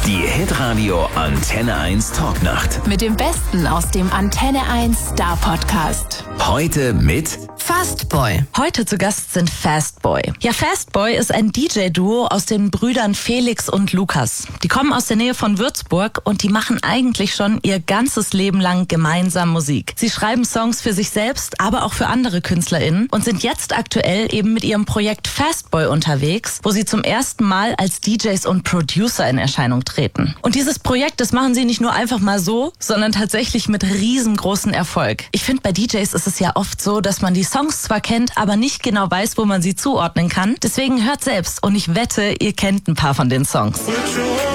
Die Hitradio Antenne 1 Talknacht. Mit dem Besten aus dem Antenne 1 Star Podcast. Heute mit Fastboy. Heute zu Gast sind Fastboy. Ja, Fastboy ist ein DJ-Duo aus den Brüdern Felix und Lukas. Die kommen aus der Nähe von Würzburg und die machen eigentlich schon ihr ganzes Leben lang gemeinsam Musik. Sie schreiben Songs für sich selbst, aber auch für andere KünstlerInnen und sind jetzt aktuell eben mit ihrem Projekt Fastboy unterwegs, wo sie zum ersten Mal als DJs und Producer in Erscheinung treten. Und dieses Projekt, das machen sie nicht nur einfach mal so, sondern tatsächlich mit riesengroßen Erfolg. Ich finde, bei DJs ist es ja oft so, dass man die Songs zwar kennt, aber nicht genau weiß, wo man sie zuordnen kann. Deswegen hört selbst und ich wette, ihr kennt ein paar von den Songs.